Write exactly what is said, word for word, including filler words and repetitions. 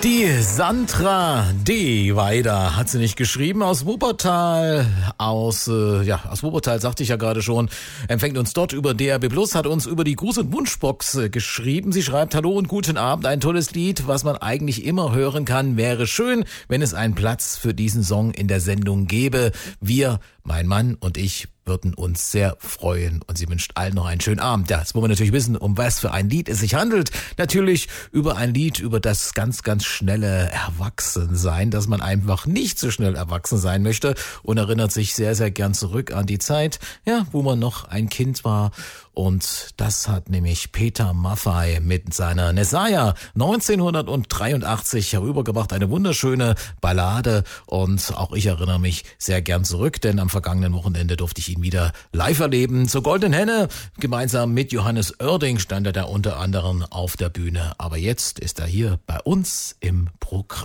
Die Sandra D. Weider hat sie nicht geschrieben, aus Wuppertal, aus, äh, ja, aus Wuppertal sagte ich ja gerade schon, empfängt uns dort über D R B Plus, hat uns über die Gruß- und Wunschbox äh, geschrieben. Sie schreibt, hallo und guten Abend, ein tolles Lied, was man eigentlich immer hören kann, wäre schön, wenn es einen Platz für diesen Song in der Sendung gäbe. Wir, mein Mann und ich, würden uns sehr freuen und sie wünscht allen noch einen schönen Abend. Ja, jetzt wollen wir natürlich wissen, um was für ein Lied es sich handelt. Natürlich über ein Lied, über das ganz, ganz schnelle Erwachsensein, dass man einfach nicht so schnell erwachsen sein möchte und erinnert sich sehr, sehr gern zurück an die Zeit, ja, wo man noch ein Kind war. Und das hat nämlich Peter Maffay mit seiner Nesaya neunzehnhundertdreiundachtzig herübergebracht. Eine wunderschöne Ballade und auch ich erinnere mich sehr gern zurück, denn am vergangenen Wochenende durfte ich ihn wieder live erleben. Zur Goldenen Henne, gemeinsam mit Johannes Oerding stand er da unter anderem auf der Bühne. Aber jetzt ist er hier bei uns im Programm.